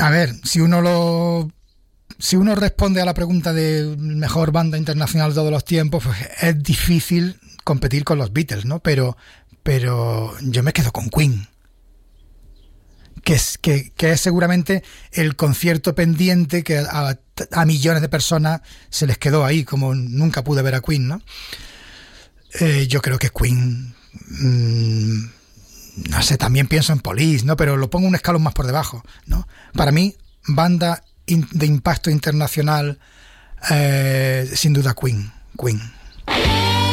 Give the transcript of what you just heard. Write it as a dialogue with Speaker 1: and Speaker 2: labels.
Speaker 1: A ver, si uno responde a la pregunta de mejor banda internacional de todos los tiempos, pues es difícil competir con los Beatles, ¿no? Pero yo me quedo con Queen, que es seguramente el concierto pendiente que a millones de personas se les quedó ahí, como nunca pude ver a Queen, ¿no? Yo creo que Queen, no sé, también pienso en Police, ¿no? Pero lo pongo un escalón más por debajo, ¿no? Para mí, banda de impacto internacional, sin duda Queen.